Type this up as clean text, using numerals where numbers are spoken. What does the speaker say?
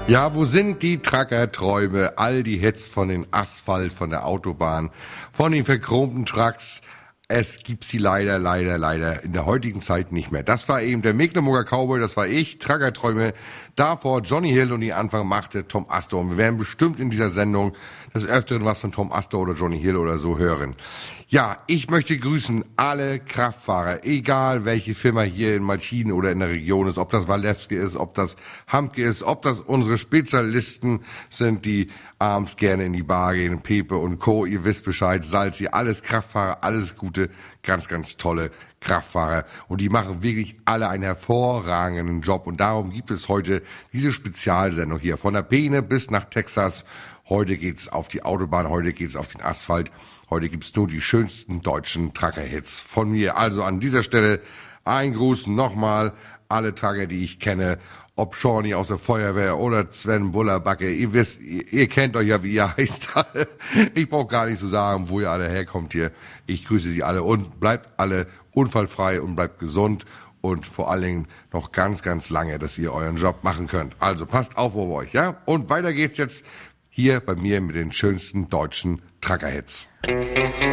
Ja, wo sind die Truckerträume? All die Hits von den Asphalt, von der Autobahn, von den verchromten Trucks. Es gibt sie leider in der heutigen Zeit nicht mehr. Das war eben der Mecklenburger Cowboy, das war ich, Truckerträume. Davor Johnny Hill und die Anfang machte Tom Astor. Und wir werden bestimmt in dieser Sendung des Öfteren was von Tom Astor oder Johnny Hill oder so hören. Ja, ich möchte grüßen alle Kraftfahrer, egal welche Firma hier in Malchin oder in der Region ist, ob das Walewski ist, ob das Hamke ist, ob das unsere Spezialisten sind, die abends gerne in die Bar gehen, Pepe und Co., ihr wisst Bescheid, Salzi, alles Kraftfahrer, alles gute, ganz tolle Kraftfahrer. Und die machen wirklich alle einen hervorragenden Job. Und darum gibt es heute diese Spezialsendung hier, von der Peene bis nach Texas. Heute geht's auf die Autobahn, heute geht's auf den Asphalt. Heute gibt's nur die schönsten deutschen Trucker-Hits von mir. Also an dieser Stelle ein Gruß nochmal alle Trucker, die ich kenne. Ob Shawnee aus der Feuerwehr oder Sven Bullerbacke. Ihr wisst, ihr kennt euch ja, wie ihr heißt. Ich brauche gar nicht zu sagen, wo ihr alle herkommt hier. Ich grüße Sie alle und bleibt alle unfallfrei und bleibt gesund. Und vor allen Dingen noch ganz lange, dass ihr euren Job machen könnt. Also passt auf euch, ja? Und weiter geht's jetzt hier bei mir mit den schönsten deutschen Trucker-Hits.